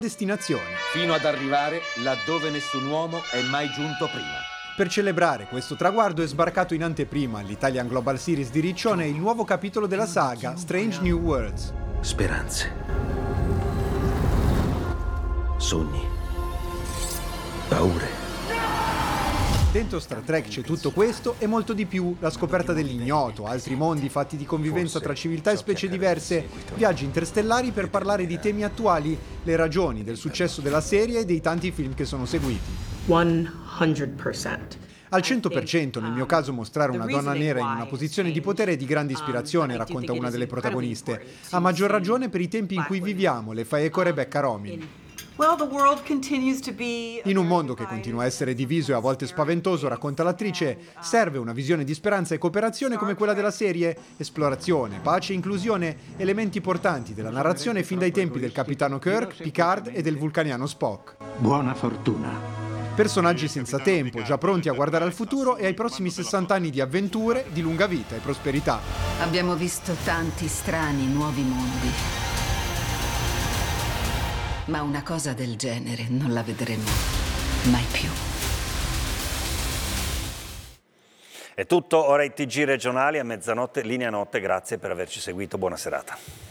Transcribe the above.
destinazione. Fino ad arrivare laddove nessun uomo è mai giunto prima. Per celebrare questo traguardo è sbarcato in anteprima all'Italian Global Series di Riccione il nuovo capitolo della saga, Strange New Worlds. Speranze. Sogni. Paure. Dentro Star Trek c'è tutto questo e molto di più, la scoperta dell'ignoto, altri mondi fatti di convivenza tra civiltà e specie diverse, viaggi interstellari per parlare di temi attuali, le ragioni del successo della serie e dei tanti film che sono seguiti. 100%. Al 100%, nel mio caso, mostrare una donna nera in una posizione di potere è di grande ispirazione, racconta una delle protagoniste. A maggior ragione per i tempi in cui viviamo, le fa eco Rebecca Romijn. In un mondo che continua a essere diviso e a volte spaventoso, racconta l'attrice, serve una visione di speranza e cooperazione come quella della serie. Esplorazione, pace e inclusione, elementi portanti della narrazione fin dai tempi del capitano Kirk, Picard e del vulcaniano Spock. Buona fortuna. Personaggi senza tempo, già pronti a guardare al futuro e ai prossimi 60 anni di avventure, di lunga vita e prosperità. Abbiamo visto tanti strani nuovi mondi. Ma una cosa del genere non la vedremo mai più. È tutto, ora i TG regionali a mezzanotte, linea notte, grazie per averci seguito, buona serata.